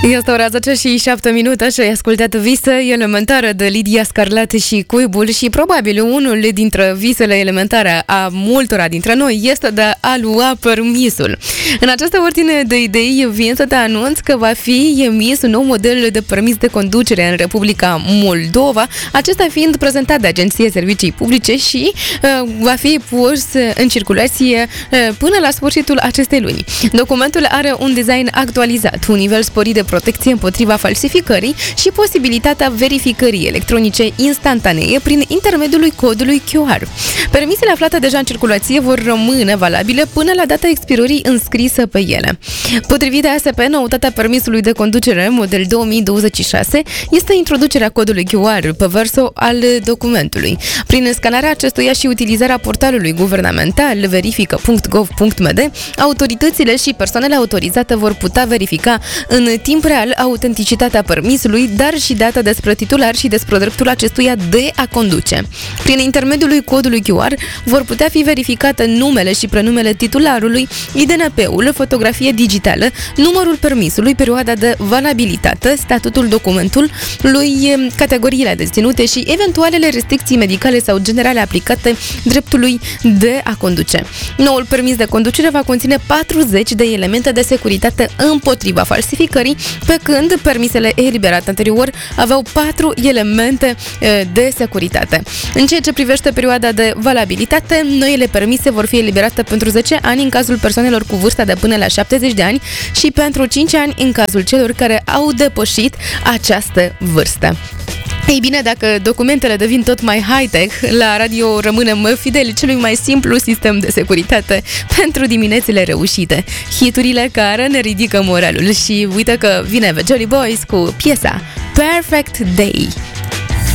Este ora 10 și 7 minute și ai ascultat Vise elementare de Lidia Scarlat și Cuibul și probabil unul dintre visele elementare a multora dintre noi este de a lua permisul. În această ordine de idei vin să te anunț că va fi emis un nou model de permis de conducere în Republica Moldova, acesta fiind prezentat de Agenția Servicii Publice și va fi pus în circulație până la sfârșitul acestei luni. Documentul are un design actualizat, un nivel sporit de protecție împotriva falsificării și posibilitatea verificării electronice instantanee prin intermediul codului QR. Permisele aflate deja în circulație vor rămâne valabile până la data expirării înscrisă pe ele. Potrivit de ASP, noutatea permisului de conducere model 2026 este introducerea codului QR pe verso al documentului. Prin scanarea acestuia și utilizarea portalului guvernamental verifică.gov.md, autoritățile și persoanele autorizate vor putea verifica în timp real autenticitatea permisului, dar și data despre titular și despre dreptul acestuia de a conduce. Prin intermediul codului QR vor putea fi verificate numele și prenumele titularului, IDNP-ul, fotografie digitală, numărul permisului, perioada de valabilitate, statutul documentului, categoriile deținute și eventualele restricții medicale sau generale aplicate dreptului de a conduce. Noul permis de conducere va conține 40 de elemente de securitate împotriva falsificării, pe când permisele eliberate anterior aveau 4 elemente de securitate. În ceea ce privește perioada de valabilitate, noile permise vor fi eliberate pentru 10 ani în cazul persoanelor cu vârsta de până la 70 de ani și pentru 5 ani în cazul celor care au depășit această vârstă. Ei bine, dacă documentele devin tot mai high-tech, la radio rămânem fideli celui mai simplu sistem de securitate pentru diminețile reușite. Hiturile care ne ridică moralul și uite că vine The Jolly Boys cu piesa Perfect Day.